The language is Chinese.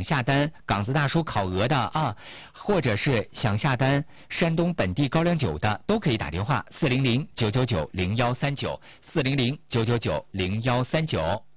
下单岗子大叔烤鹅的啊，或者是想下单山东本地高粱酒的，都可以打电话400-999-0139，400-999-0139。